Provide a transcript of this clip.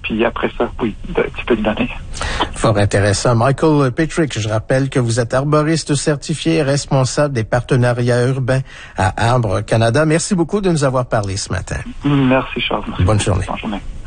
puis après ça, oui, un petit peu de données. Fort intéressant. Michael Petrik, je rappelle que vous êtes arboriste certifié et responsable des partenariats urbains à Arbre Canada. Merci beaucoup de nous avoir parlé ce matin. Merci, Charles. Merci. Bonne journée. Bonne journée.